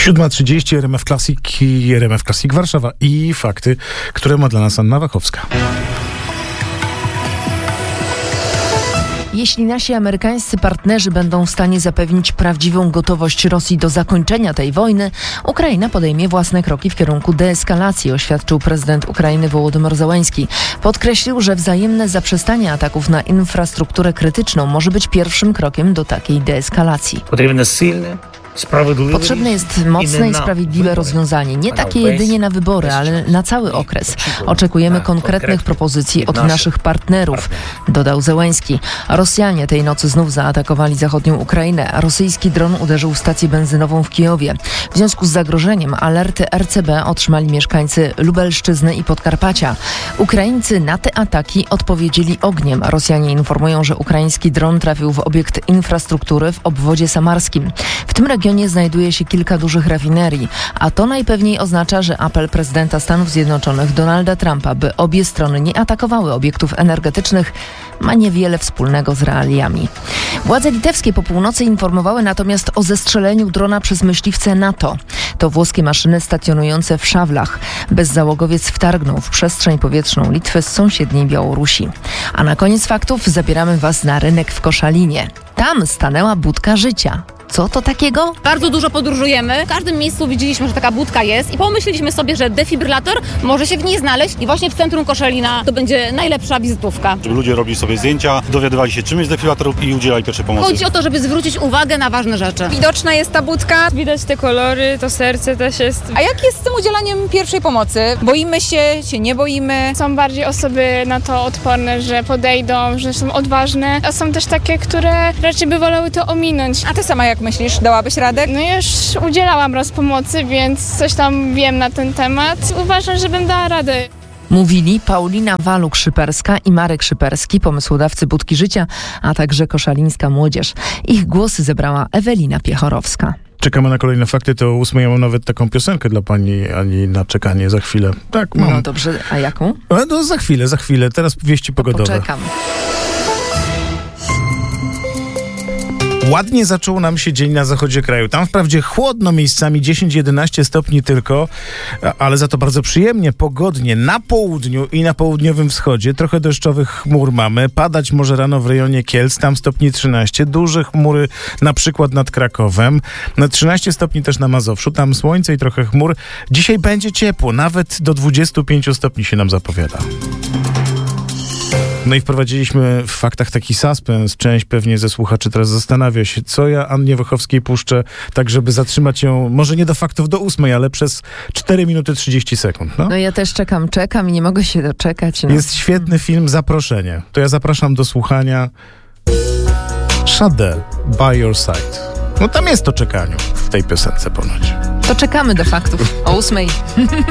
7:30 RMF Classic i RMF Classic Warszawa i fakty, które ma dla nas Anna Wachowska. Jeśli nasi amerykańscy partnerzy będą w stanie zapewnić prawdziwą gotowość Rosji do zakończenia tej wojny, Ukraina podejmie własne kroki w kierunku deeskalacji, oświadczył prezydent Ukrainy Wołodymyr Zełenski. Podkreślił, że wzajemne zaprzestanie ataków na infrastrukturę krytyczną może być pierwszym krokiem do takiej deeskalacji. Potrzebne jest mocne i sprawiedliwe rozwiązanie. Nie takie jedynie na wybory, ale na cały okres. Oczekujemy konkretnych propozycji od naszych partnerów, dodał Zełenski. Rosjanie tej nocy znów zaatakowali zachodnią Ukrainę. Rosyjski dron uderzył w stację benzynową w Kijowie. W związku z zagrożeniem alerty RCB otrzymali mieszkańcy Lubelszczyzny i Podkarpacia. Ukraińcy na te ataki odpowiedzieli ogniem. Rosjanie informują, że ukraiński dron trafił w obiekt infrastruktury w obwodzie samarskim. W tym regionie znajduje się kilka dużych rafinerii, a to najpewniej oznacza, że apel prezydenta Stanów Zjednoczonych Donalda Trumpa, by obie strony nie atakowały obiektów energetycznych, ma niewiele wspólnego z realiami. Władze litewskie po północy informowały natomiast o zestrzeleniu drona przez myśliwce NATO. To włoskie maszyny stacjonujące w Szawlach. Bezzałogowiec wtargnął w przestrzeń powietrzną Litwy z sąsiedniej Białorusi. A na koniec faktów zabieramy Was na rynek w Koszalinie. Tam stanęła budka życia. Co to takiego? Bardzo dużo podróżujemy. W każdym miejscu widzieliśmy, że taka budka jest i pomyśleliśmy sobie, że defibrylator może się w niej znaleźć i właśnie w centrum Koszalina to będzie najlepsza wizytówka. Żeby ludzie robili sobie zdjęcia, dowiadywali się czym jest defibrylator i udzielali pierwszej pomocy. Chodzi o to, żeby zwrócić uwagę na ważne rzeczy. Widoczna jest ta budka. Widać te kolory, to serce też jest. A jak jest z tym udzielaniem pierwszej pomocy? Boimy się nie boimy? Są bardziej osoby na to odporne, że podejdą, że są odważne, a są też takie, które raczej by wolały to ominąć. A ty sama jak myślisz, dałabyś radę? No już udzielałam raz pomocy, więc coś tam wiem na ten temat. Uważam, że bym dała radę. Mówili Paulina Waluk-Szyperska i Marek Szyperski, pomysłodawcy Budki Życia, a także koszalińska młodzież. Ich głosy zebrała Ewelina Piechorowska. Czekamy na kolejne fakty, to o 8 ja mam nawet taką piosenkę dla pani Ani na czekanie za chwilę. Tak, mam. No dobrze, a jaką? No za chwilę. Teraz wieści pogodowe. Poczekam. Ładnie zaczął nam się dzień na zachodzie kraju. Tam wprawdzie chłodno miejscami, 10-11 stopni tylko, ale za to bardzo przyjemnie, pogodnie. Na południu i na południowym wschodzie trochę deszczowych chmur mamy. Padać może rano w rejonie Kielc, tam stopni 13. Duże chmury na przykład nad Krakowem. Na 13 stopni też na Mazowszu. Tam słońce i trochę chmur. Dzisiaj będzie ciepło, nawet do 25 stopni się nam zapowiada. No i wprowadziliśmy w faktach taki suspens. Część pewnie ze słuchaczy teraz zastanawia się, co ja Annie Wachowskiej puszczę, tak żeby zatrzymać ją, może nie do faktów do 8, ale przez 4 minuty 30 sekund. No ja też czekam i nie mogę się doczekać. No. Jest świetny film Zaproszenie. To ja zapraszam do słuchania Sade, By Your Side. No tam jest to czekaniu w tej piosence ponoć. To czekamy do faktów o 8.